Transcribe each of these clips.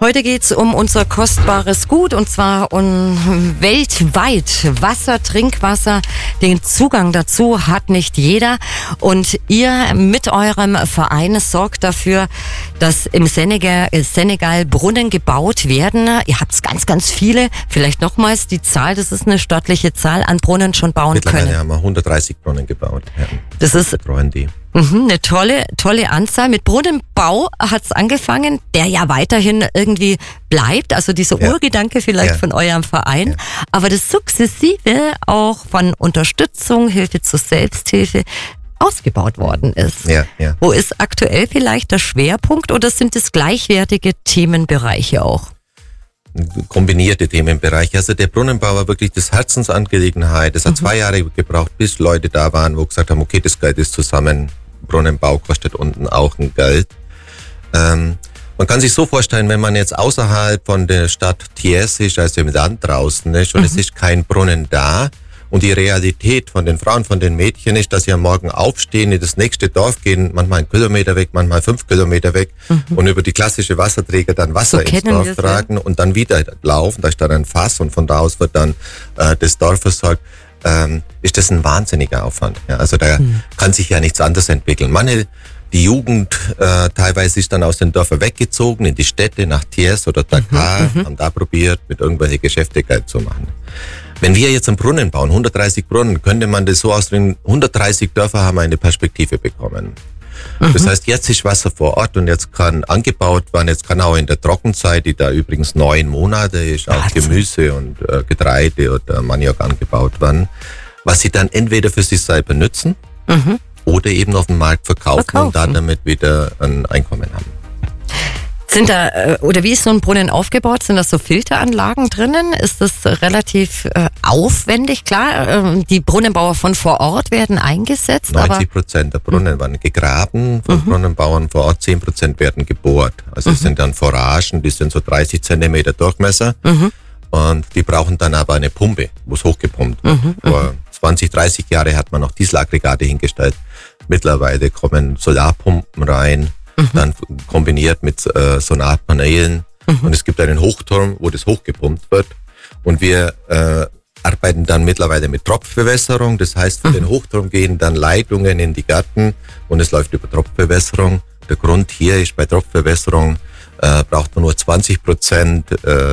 Heute geht's um unser kostbares Gut und zwar weltweit. Wasser, Trinkwasser, den Zugang dazu hat nicht jeder. Und ihr mit eurem Verein sorgt dafür, dass im Senegal Brunnen gebaut werden. Ihr habt ganz, ganz viele, vielleicht nochmals die Zahl, das ist eine stattliche Zahl, an Brunnen schon bauen Mittlerweile können. haben wir 130 Brunnen gebaut. Ja. Das ist betreuen die. eine tolle Anzahl. Mit Brunnenbau hat's angefangen, der ja weiterhin irgendwie bleibt, also dieser Urgedanke vielleicht von eurem Verein, aber das sukzessive auch von Unterstützung, Hilfe zur Selbsthilfe ausgebaut worden ist. Ja. Wo ist aktuell vielleicht der Schwerpunkt oder sind es gleichwertige Themenbereiche auch? Kombinierte Themenbereiche. Also der Brunnenbau war wirklich das Herzensangelegenheit. Es hat 2 Jahre gebraucht, bis Leute da waren, wo gesagt haben, okay, das Geld ist zusammen. Brunnenbau kostet unten auch ein Geld. Man kann sich so vorstellen, wenn man jetzt außerhalb von der Stadt Thiès ist, also im Land draußen ist und es ist kein Brunnen da, und die Realität von den Frauen, von den Mädchen ist, dass sie am Morgen aufstehen, in das nächste Dorf gehen, manchmal 1 Kilometer weg, manchmal 5 Kilometer weg und über die klassische Wasserträger dann Wasser ins Dorf tragen und dann wieder laufen. Da ist dann ein Fass und von da aus wird dann das Dorf versorgt. Ist das ein wahnsinniger Aufwand. Ja, also da kann sich ja nichts anderes entwickeln. Die Jugend teilweise ist dann aus den Dörfern weggezogen in die Städte, nach Thiès oder Dakar, haben da probiert, mit irgendwelchen Geschäfte Geld zu machen. Wenn wir jetzt einen Brunnen bauen, 130 Brunnen, könnte man das so ausdrücken, 130 Dörfer haben eine Perspektive bekommen. Das heißt, jetzt ist Wasser vor Ort und jetzt kann angebaut werden, jetzt kann auch in der Trockenzeit, die da übrigens 9 Monate ist, auch Gemüse und Getreide oder Maniok angebaut werden, was sie dann entweder für sich selber nützen oder eben auf dem Markt verkaufen und dann damit wieder ein Einkommen haben. Sind da, oder wie ist so ein Brunnen aufgebaut? Sind das so Filteranlagen drinnen? Ist das relativ aufwendig? Klar, die Brunnenbauer von vor Ort werden eingesetzt. 90% der Brunnen werden gegraben, von Brunnenbauern vor Ort 10% werden gebohrt. Also es sind dann Foragen, die sind so 30 Zentimeter Durchmesser und die brauchen dann aber eine Pumpe, wo es hochgepumpt wird. Vor 20, 30 Jahre hat man noch Dieselaggregate hingestellt. Mittlerweile kommen Solarpumpen rein. Dann kombiniert mit Solarpanelen und es gibt einen Hochturm, wo das hochgepumpt wird und wir arbeiten dann mittlerweile mit Tropfbewässerung, das heißt von den Hochturm gehen dann Leitungen in die Gärten und es läuft über Tropfbewässerung. Der Grund hier ist, bei Tropfbewässerung braucht man nur 20%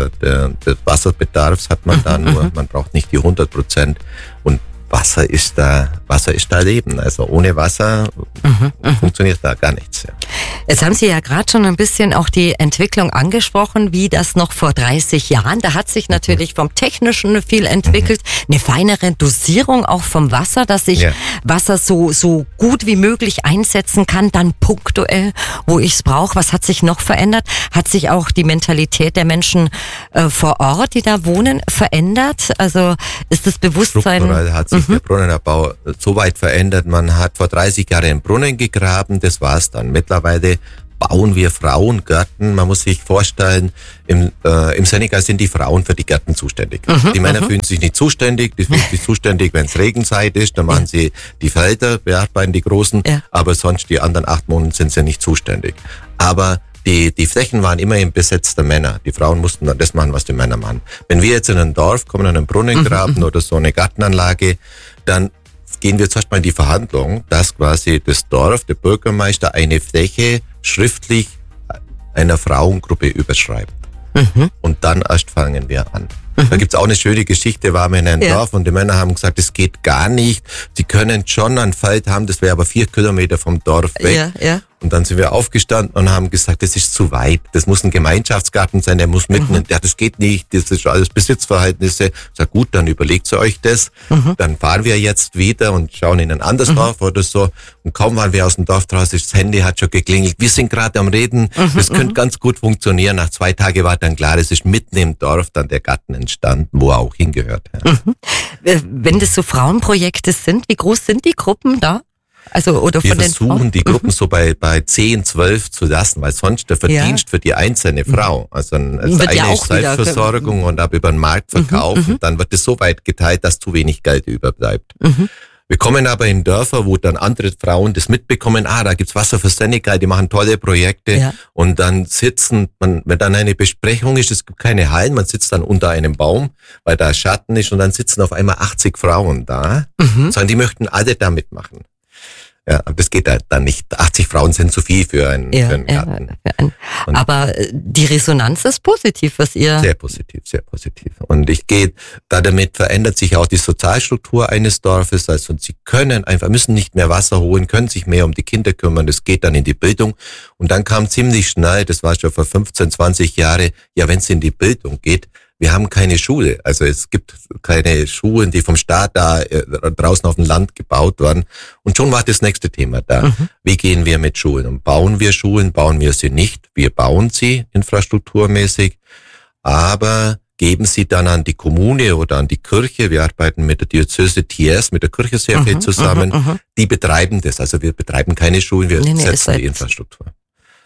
des Wasserbedarfs hat man dann nur, man braucht nicht die 100% und Wasser ist da Leben. Also ohne Wasser funktioniert da gar nichts. Ja. Jetzt haben Sie ja gerade schon ein bisschen auch die Entwicklung angesprochen, wie das noch vor 30 Jahren. Da hat sich natürlich vom Technischen viel entwickelt. Eine feinere Dosierung auch vom Wasser, dass ich Wasser so gut wie möglich einsetzen kann, dann punktuell, wo ich es brauche. Was hat sich noch verändert? Hat sich auch die Mentalität der Menschen vor Ort, die da wohnen, verändert? Also ist das Bewusstsein... Strukturell hat sich der Brunnenabbau so weit verändert. Man hat vor 30 Jahren einen Brunnen gegraben, das war's dann. Mittlerweile bauen wir Frauengärten. Man muss sich vorstellen, im Senegal sind die Frauen für die Gärten zuständig. Die Männer fühlen sich nicht zuständig, die fühlen sich zuständig, wenn es Regenzeit ist, dann machen sie die Felder, bearbeiten die großen, aber sonst die anderen 8 Monate sind sie nicht zuständig. Aber die Flächen waren immer im Besitz der Männer. Die Frauen mussten dann das machen, was die Männer machen. Wenn wir jetzt in ein Dorf kommen, an einen Brunnen graben oder so eine Gartenanlage, dann gehen wir zuerst mal in die Verhandlung, dass quasi das Dorf, der Bürgermeister, eine Fläche schriftlich einer Frauengruppe überschreibt. Und dann erst fangen wir an. Da gibt's auch eine schöne Geschichte, waren wir in einem Dorf und die Männer haben gesagt, das geht gar nicht. Sie können schon ein Feld haben, das wäre aber 4 Kilometer vom Dorf weg. Und dann sind wir aufgestanden und haben gesagt, das ist zu weit. Das muss ein Gemeinschaftsgarten sein, der muss mitten, das geht nicht, das ist alles Besitzverhältnisse. Ich sag, gut, dann überlegt euch das. Dann fahren wir jetzt wieder und schauen in ein anderes Dorf oder so. Und kaum waren wir aus dem Dorf draußen, das Handy hat schon geklingelt. Wir sind gerade am Reden, das könnte ganz gut funktionieren. Nach 2 Tagen war dann klar, es ist mitten im Dorf dann der Garten entstanden, wo er auch hingehört. Wenn das so Frauenprojekte sind, wie groß sind die Gruppen da? Also, oder wir von den versuchen, die Gruppen so bei 10, 12 zu lassen, weil sonst der Verdienst für die einzelne Frau, also eine ist Selbstversorgung und ab über den Markt verkaufen, dann wird es so weit geteilt, dass zu wenig Geld überbleibt. Wir kommen aber in Dörfer, wo dann andere Frauen das mitbekommen, da gibt's Wasser für Senegal, die machen tolle Projekte und dann wenn dann eine Besprechung ist, es gibt keine Hallen, man sitzt dann unter einem Baum, weil da Schatten ist und dann sitzen auf einmal 80 Frauen da, sondern die möchten alle da mitmachen. Ja, aber das geht dann nicht. 80 Frauen sind zu viel für einen Garten. Aber die Resonanz ist positiv, was ihr... Sehr positiv, sehr positiv. Und damit verändert sich auch die Sozialstruktur eines Dorfes. Also sie müssen nicht mehr Wasser holen, können sich mehr um die Kinder kümmern. Das geht dann in die Bildung. Und dann kam ziemlich schnell, das war schon vor 15, 20 Jahren, wenn es in die Bildung geht, wir haben keine Schule. Also es gibt keine Schulen, die vom Staat da draußen auf dem Land gebaut werden. Und schon war das nächste Thema da. Wie gehen wir mit Schulen? Und bauen wir Schulen? Bauen wir sie nicht? Wir bauen sie infrastrukturmäßig, aber geben sie dann an die Kommune oder an die Kirche. Wir arbeiten mit der Diözese Thiers, mit der Kirche sehr viel zusammen. Die betreiben das. Also wir betreiben keine Schulen, wir setzen die Infrastruktur.